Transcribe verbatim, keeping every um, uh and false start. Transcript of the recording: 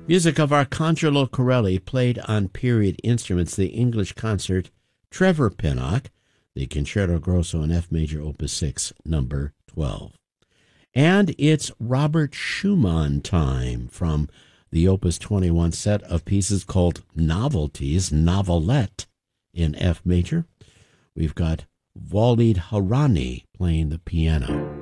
Music of Arcangelo Corelli played on period instruments, the English concert Trevor Pinnock, the Concerto Grosso in F major, opus six, number twelve. And it's Robert Schumann time from the opus twenty-one set of pieces called Novelties, Novelette in F major. We've got Walid Harani playing the piano.